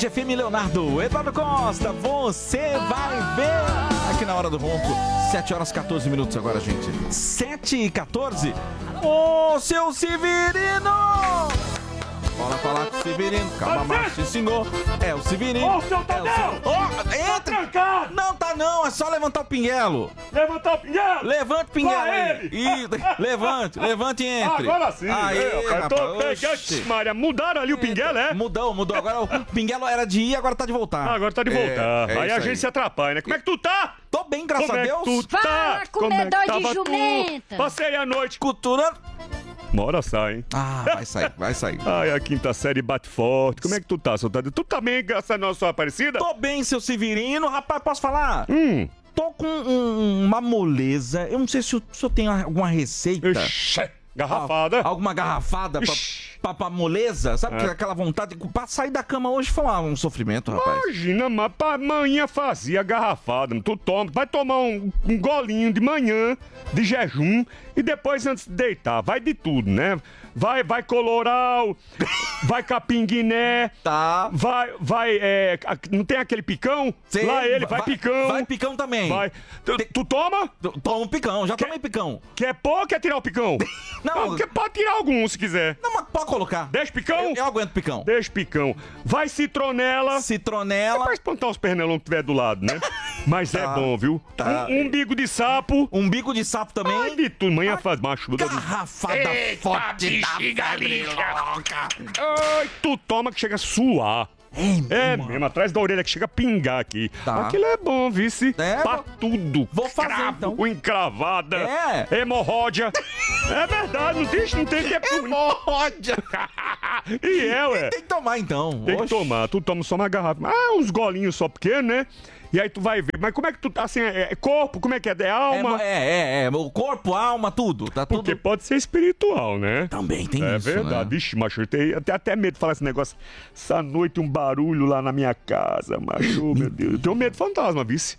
Band FM Leonardo, Eduardo Costa, você vai ver aqui na Hora do Ronco. 7 horas 14 minutos agora, gente. 7h14. Ô, seu Severino! Bora falar com o Severino. Calma, macho, senhor. É o Severino. Ô, seu Tadeu! Entra! Trancado! Não tá não, é só levantar o pinguelo. Levantar o pinguelo! Levante o pinguelo Vai aí. ele! Levante e entre. Agora sim! Aê, eu tô rapaz, pegando. oxi. Maria, mudaram ali o pinguelo, é? Mudou. Agora o pinguelo era de ir, agora tá de voltar. Agora tá de voltar. É aí isso a gente se atrapalha, né? Como é que tu tá? Tô bem, graças Como a é Deus. que tu tá? Fala, Como é que comedor de tava jumenta. tu? Passei a noite. Cultura. Uma hora sai, hein? Ah, vai sair. Ai, a quinta série bate forte. Como é que tu tá, soldado? Tu tá bem, graças a nossa Aparecida? Tô bem, seu Severino. Rapaz, posso falar? Tô com uma moleza. Eu não sei se o senhor tem alguma receita. Ixi, garrafada. Alguma garrafada pra moleza? Sabe aquela vontade? Pra sair da cama hoje foi um sofrimento, rapaz. Imagina, mas pra manhã fazia garrafada. Tu toma, vai tomar um golinho de manhã, de jejum, e depois antes de deitar. Vai de tudo, né? Vai coloral, vai capim-guiné, Tá. não tem aquele picão? Sim, Lá ele, vai picão. Vai picão também. Vai. Tu toma? Toma um picão, já tomei picão. Quer pôr ou quer tirar o picão? Não. Pode tirar algum se quiser. Não, mas pode colocar. Deixa picão? Eu aguento picão. Deixa picão. Vai citronela. Citronela. Vai espantar os pernilongos que tiver do lado, né? Mas é bom, viu? Tá. Um umbigo de sapo. Umbigo de sapo também. Ai, de tudo. Manhã faz macho. Garrafada forte da louca. Ai, tu toma que chega a suar. É mesmo, atrás da orelha que chega a pingar aqui. Tá. Aquilo é bom, vice. É, Pra tudo. vou fazer, Cravo, então. encravada. É. Hemorródia. É verdade, não tem que é Hemorródia. E ué. Tem que tomar, então. Tem que tomar. Tu toma só uma garrafa. Uns golinhos só pequenos, né? E aí tu vai ver. Mas como é que tu tá assim? É corpo? Como é que é? É alma? É. O corpo, a alma, tudo. Tá tudo. Porque pode ser espiritual, né? Também tem É isso, verdade. né? Vixe, macho, eu tenho até medo de falar esse negócio. Essa noite um barulho lá na minha casa, macho, meu Deus. Eu tenho medo de fantasma, vice.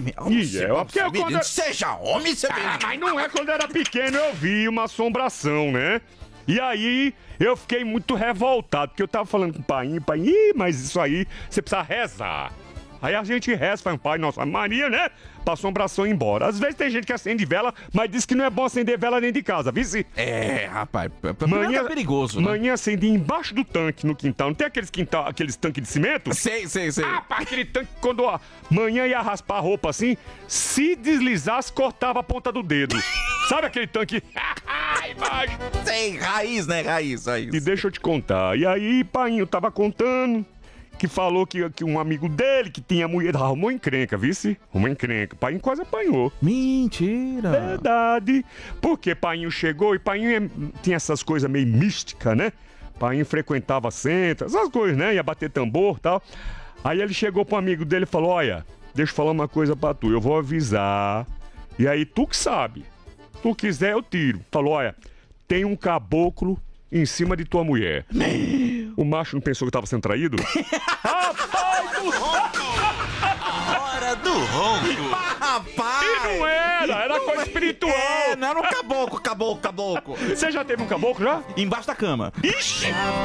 Seja homem, Severino. Mas não é quando eu era pequeno, eu vi uma assombração, né? E aí, eu fiquei muito revoltado, porque eu tava falando com o pai, mas isso aí, você precisa rezar. Aí a gente reza, faz um Pai Nossa Maria, né? Pra assombração ir embora. Às vezes tem gente que acende vela, mas diz que não é bom acender vela dentro de casa, vice? É, rapaz. Manhã É perigoso, né? Manhã acendi embaixo do tanque, no quintal. Não tem aqueles tanques de cimento? Sei. Aquele tanque, quando a manhã ia raspar a roupa assim, se deslizasse, cortava a ponta do dedo. Sabe aquele tanque? Ai, macho. Sei, raiz, né? Raiz. E deixa eu te contar. E aí, painho tava contando que falou que um amigo dele, que tinha mulher, arrumou encrenca, vice? Uma encrenca. Painho quase apanhou. Mentira. Verdade. Porque painho chegou e painho tinha essas coisas meio místicas, né? Painho frequentava centro, essas coisas, né? Ia bater tambor e tal. Aí ele chegou pro amigo dele e falou, olha, deixa eu falar uma coisa pra tu, eu vou avisar. E aí tu que sabe. Tu quiser, eu tiro. Falou, olha, tem um caboclo em cima de tua mulher. O macho não pensou que tava sendo traído? Rapaz do Hora do ronco. Rapaz. E não era coisa espiritual. Não era um caboclo. Você já teve um caboclo já? Embaixo da cama. Ixi!